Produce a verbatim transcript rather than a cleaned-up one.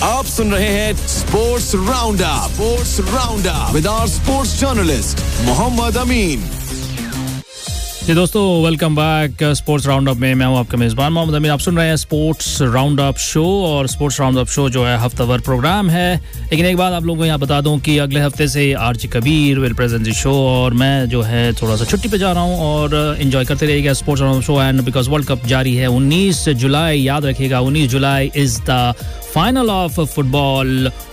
आप सुन रहे हैं sports round up sports round up with our sports journalist Mohammad अमीन। जी दोस्तों, welcome back sports round up में। मैं हूं आपका मेज़बान मोहम्मद अमीन। आप सुन रहे हैं स्पोर्ट्स राउंड अप शो, और स्पोर्ट्स राउंड अप शो जो है हफ्तावार प्रोग्राम है। लेकिन एक बात आप लोगों को यहाँ बता दूं कि अगले हफ्ते से RG Kabir will present the show, और मैं जो है थोड़ा सा छुट्टी पे जा रहा हूँ, और एंजॉय करते रहिएगा sports round up show. And because world cup जारी है, उन्नीस जुलाई याद रखिएगा, उन्नीस जुलाई is the final of football